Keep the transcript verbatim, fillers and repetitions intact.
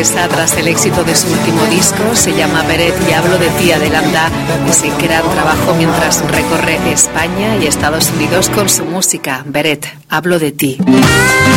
regresa tras el éxito de su último disco, se llama Beret y hablo de ti. Adelanta ese gran trabajo mientras recorre España y Estados Unidos con su música. Beret, hablo de ti.